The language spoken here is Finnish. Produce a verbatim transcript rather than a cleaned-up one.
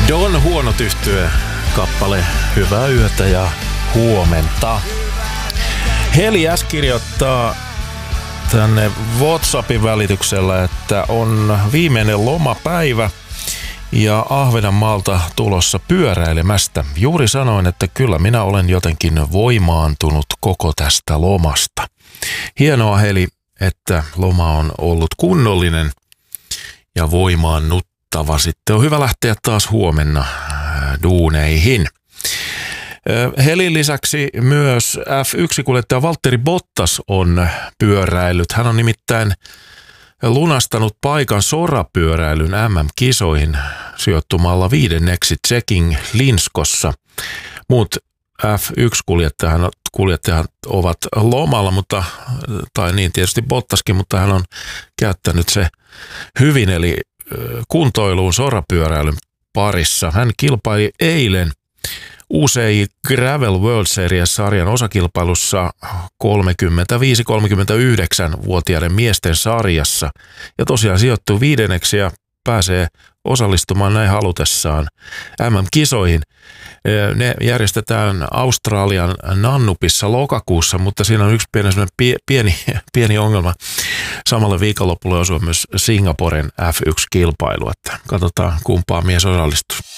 Don Huonot Yhtye kappale Hyvää yötä ja huomenta. Heli S kirjoittaa tänne WhatsAppin välityksellä, että on viimeinen lomapäivä ja Ahvenanmaalta tulossa pyöräilemästä. Juuri sanoin, että kyllä minä olen jotenkin voimaantunut koko tästä lomasta. Hienoa Heli, että loma on ollut kunnollinen ja voimaannuttava. Sitten on hyvä lähteä taas huomenna duuneihin. Helin lisäksi myös F yksi -kuljettaja Valtteri Bottas on pyöräillyt. Hän on nimittäin lunastanut paikan sorapyöräilyn M M-kisoihin sijoittumalla viidenneksi Tsekin Linskossa. Muut F yksi -kuljettajat ovat lomalla, mutta, tai niin tietysti Bottaskin, mutta hän on käyttänyt se hyvin, eli kuntoiluun sorapyöräilyn parissa. Hän kilpaili eilen U C I Gravel World Series-sarjan osakilpailussa kolmekymmentäviisi kolmekymmentäyhdeksän-vuotiaiden miesten sarjassa ja tosiaan sijoittui viidenneksi ja pääsee osallistumaan näin halutessaan M M-kisoihin. Ne järjestetään Australian Nannupissa lokakuussa, mutta siinä on yksi pieni, pieni, pieni ongelma. Samalle viikonlopulle osuu myös Singaporen F yksi -kilpailu, että katsotaan kumpaa mies osallistuu.